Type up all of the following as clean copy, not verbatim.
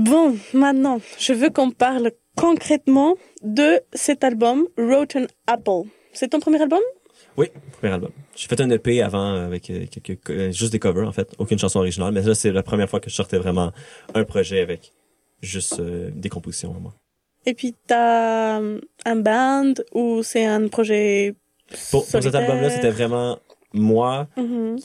Bon, maintenant, je veux qu'on parle concrètement de cet album, Rotten Apple. C'est ton premier album? Oui, premier album. J'ai fait un EP avant avec juste des covers en fait, aucune chanson originale, mais là c'est la première fois que je sortais vraiment un projet avec juste des compositions à moi. Et puis t'as un band ou c'est un projet Pour cet album-là, c'était vraiment moi Mm-hmm.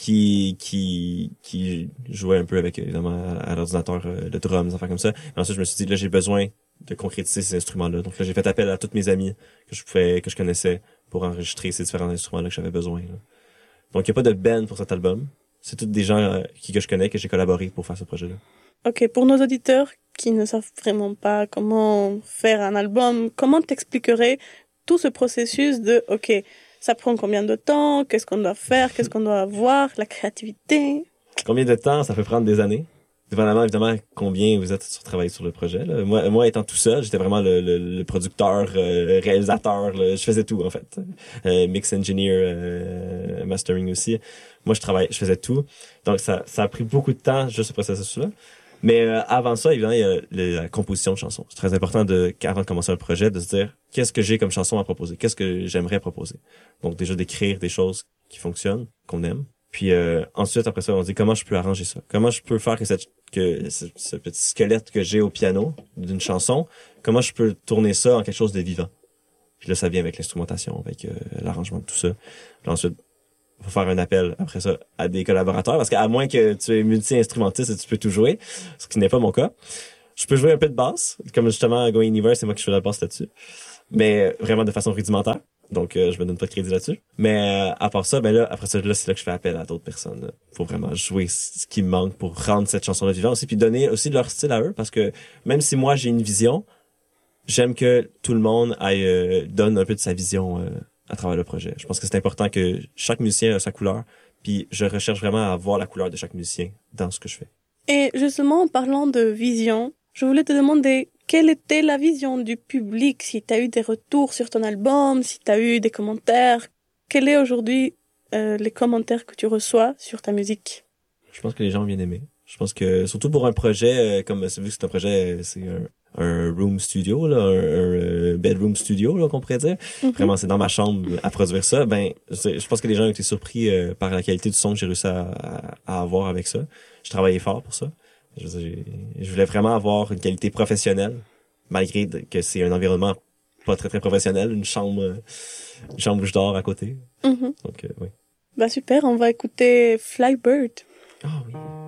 qui jouait un peu avec évidemment à l'ordinateur le drum, des affaires comme ça. Et ensuite je me suis dit là j'ai besoin de concrétiser ces instruments-là. Donc là j'ai fait appel à tous mes amis que je connaissais pour enregistrer ces différents instruments-là que j'avais besoin. Là. Donc il y a pas de band pour cet album. C'est tous des gens que je connais que j'ai collaboré pour faire ce projet-là. Ok, pour nos auditeurs qui ne savent vraiment pas comment faire un album, comment t'expliquerais tout ce processus de ok, ça prend combien de temps, qu'est-ce qu'on doit faire, qu'est-ce qu'on doit avoir, la créativité? Combien de temps ça peut prendre des années? Dépendamment, évidemment, combien vous êtes sur travailler sur le projet. Là. Moi, étant tout seul, j'étais vraiment le producteur, réalisateur. Là. Je faisais tout, en fait. Mix engineer, mastering aussi. Moi, je faisais tout. Donc, ça a pris beaucoup de temps, juste ce processus-là. Mais avant ça, évidemment, il y a la composition de chansons. C'est très important avant de commencer un projet, de se dire qu'est-ce que j'ai comme chanson à proposer, qu'est-ce que j'aimerais proposer. Donc, déjà d'écrire des choses qui fonctionnent, qu'on aime. Puis ensuite, après ça, on dit comment je peux arranger ça. Comment je peux faire que ce petit squelette que j'ai au piano d'une chanson, comment je peux tourner ça en quelque chose de vivant. Puis là, ça vient avec l'instrumentation, avec l'arrangement de tout ça. Puis ensuite, il faut faire un appel après ça à des collaborateurs, parce qu'à moins que tu es multi-instrumentiste et tu peux tout jouer, ce qui n'est pas mon cas. Je peux jouer un peu de basse, comme justement à Going Anywhere, c'est moi qui fais la basse là-dessus. Mais vraiment de façon rudimentaire. Donc, je me donne pas de crédit là-dessus. Mais à part ça, ben là, après ça, là, c'est là que je fais appel à d'autres personnes. Là, pour vraiment jouer ce qui me manque pour rendre cette chanson-là vivante aussi, puis donner aussi leur style à eux, parce que même si moi j'ai une vision, j'aime que tout le monde donne un peu de sa vision à travers le projet. Je pense que c'est important que chaque musicien a sa couleur, puis je recherche vraiment à voir la couleur de chaque musicien dans ce que je fais. Et justement, en parlant de vision, je voulais te demander quelle était la vision du public, si tu as eu des retours sur ton album, si tu as eu des commentaires. Quels est aujourd'hui les commentaires que tu reçois sur ta musique? Je pense que les gens ont bien aimé. Je pense que, surtout pour un projet, comme vu que c'est un projet, c'est un room studio, là, un bedroom studio, là, qu'on pourrait dire. Mm-hmm. Vraiment, c'est dans ma chambre à produire ça. Ben, je pense que les gens ont été surpris par la qualité du son que j'ai réussi à avoir avec ça. J'ai travaillé fort pour ça. Je voulais vraiment avoir une qualité professionnelle, malgré que c'est un environnement pas très très professionnel, une chambre où je dors à côté. Mm-hmm. Donc, oui. Bah super, on va écouter Flybird. Ah oui.